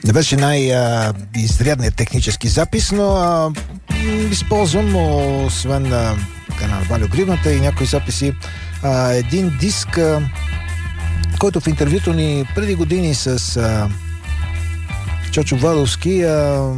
Не беше най-изрядният технически запис, но използвам, освен на Валю Гривната и някои записи, един диск, който в интервюто ни преди години с Чочо Владовски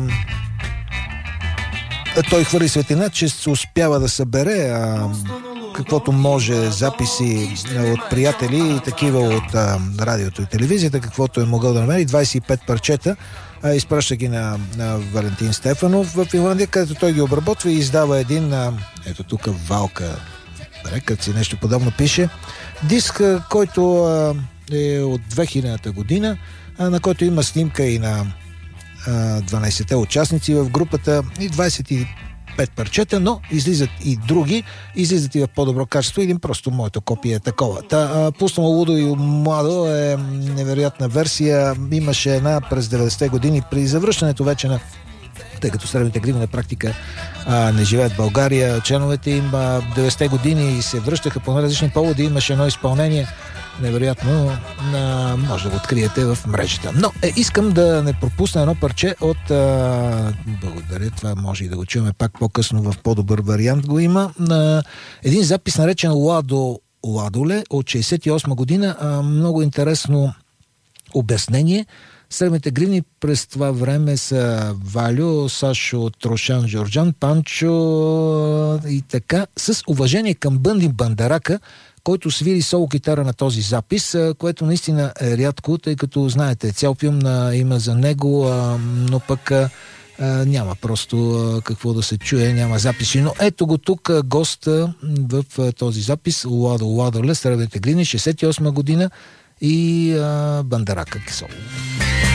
той хвърли светлина, че успява да събере каквото може записи от приятели и такива от радиото и телевизията, каквото е могъл да намери, 25 парчета. Изпраща ги на Валентин Стефанов в Финландия, където той ги обработва и издава един, ето тук Валка Рекърдс и нещо подобно пише, диск, който е от 2000-та година, на който има снимка и на 12-те участници в групата и 25 парчета, но излизат и други, излизат и в по-добро качество, един просто моето копие е такова. Пуснало лудо и младо е невероятна версия. Имаше една през 90-те години при завръщането вече на, тъй като Сребните гривни на практика не живеят в България, членовете им 90-те години се връщаха по различни поводи, имаше едно изпълнение невероятно, може да го откриете в мрежата. Но искам да не пропусна едно парче от благодаря, това може и да го чуем пак по-късно в по-добър вариант го има, един запис наречен Ладоле от 68 година. Много интересно обяснение. Сребните гривни през това време са Валю, Сашо, Трошан, Жорджан, Панчо и така, с уважение към Бънди Бандарака, който свири соло китара на този запис, което наистина е рядко, тъй като, знаете, цял филм има за него, но пък няма просто какво да се чуе, няма записи. Но ето го тук госта в този запис, Ладоле, Сребните гривни, 68 година и Бандарака соло.